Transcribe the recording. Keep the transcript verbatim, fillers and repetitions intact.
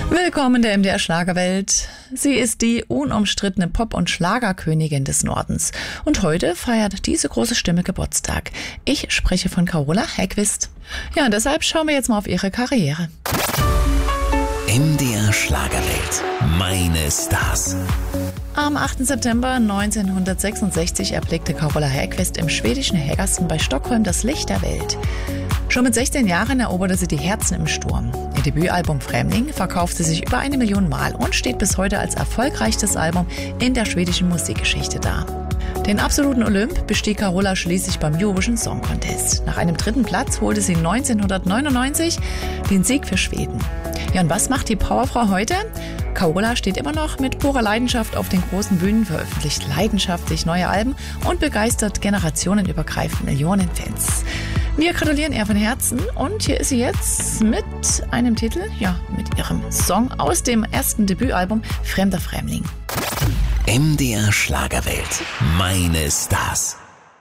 Willkommen in der M D R Schlagerwelt. Sie ist die unumstrittene Pop- und Schlagerkönigin des Nordens. Und heute feiert diese große Stimme Geburtstag. Ich spreche von Carola Häggkvist. Ja, und deshalb schauen wir jetzt mal auf ihre Karriere. M D R Schlagerwelt. Meine Stars. Am achten September neunzehnhundertsechsundsechzig erblickte Carola Häggkvist im schwedischen Hägersten bei Stockholm das Licht der Welt. Schon mit sechzehn Jahren eroberte sie die Herzen im Sturm. Ihr Debütalbum Främling verkaufte sich über eine Million Mal und steht bis heute als erfolgreichstes Album in der schwedischen Musikgeschichte da. Den absoluten Olymp bestieg Carola schließlich beim Eurovision Song Contest. Nach einem dritten Platz holte sie neunzehnhundertneunundneunzig den Sieg für Schweden. Ja, und was macht die Powerfrau heute? Carola steht immer noch mit purer Leidenschaft auf den großen Bühnen, veröffentlicht leidenschaftlich neue Alben und begeistert generationenübergreifend Millionen Fans. Wir gratulieren ihr von Herzen und hier ist sie jetzt mit einem Titel, ja, mit ihrem Song aus dem ersten Debütalbum Fremder Främling. M D R Schlagerwelt. Meine Stars.